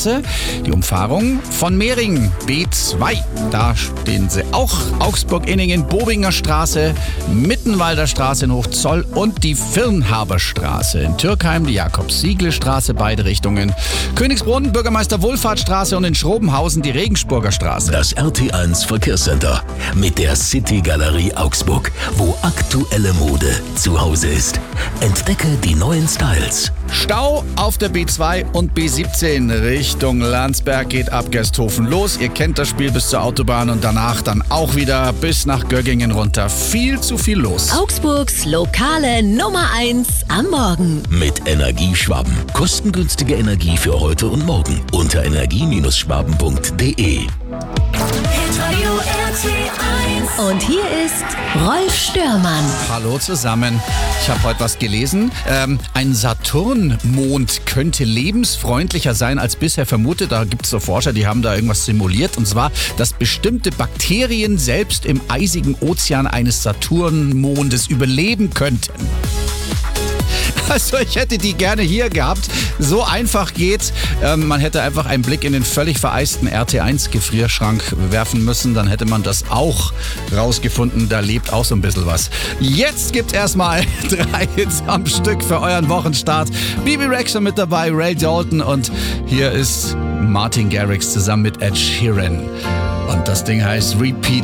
Straße, die Umfahrung von Mehringen, B2. Da stehen sie auch. Augsburg-Inningen, Bobinger Straße, Mittenwalder Straße in Hochzoll und die Firnhaber Straße. In Türkheim die Jakob-Siegel-Straße, beide Richtungen. Königsbrunn, Bürgermeister-Wohlfahrtstraße und in Schrobenhausen die Regensburger Straße. Das RT1 Verkehrscenter mit der City Galerie Augsburg, wo aktuelle Mode zu Hause ist. Entdecke die neuen Styles. Stau auf der B2 und B17 Richtung Landsberg geht ab Gersthofen los. Ihr kennt das Spiel bis zur Autobahn und danach dann auch wieder bis nach Göggingen runter. Viel zu viel los. Augsburgs lokale Nummer 1 am Morgen. Mit Energieschwaben. Kostengünstige Energie für heute und morgen unter energie-schwaben.de. Und hier ist Rolf Störmann. Hallo zusammen. Ich habe heute was gelesen. Ein Saturnmond könnte lebensfreundlicher sein als bisher vermutet. Da gibt es so Forscher, die haben da irgendwas simuliert. Und zwar, dass bestimmte Bakterien selbst im eisigen Ozean eines Saturnmondes überleben könnten. Also ich hätte die gerne hier gehabt. So einfach geht's. Man hätte einfach einen Blick in den völlig vereisten RT1-Gefrierschrank werfen müssen. Dann hätte man das auch rausgefunden. Da lebt auch so ein bisschen was. Jetzt gibt's erstmal 3 Hits am Stück für euren Wochenstart. Bibi Rexha mit dabei, Ray Dalton und hier ist Martin Garrix zusammen mit Ed Sheeran. Und das Ding heißt Repeat